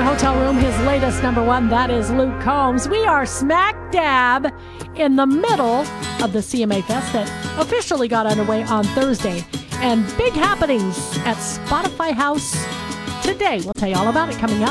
hotel room, his latest number one. That is Luke Combs. We are smack dab in the middle of the CMA Fest that officially got underway on Thursday. And big happenings at Spotify House today. We'll tell you all about it coming up.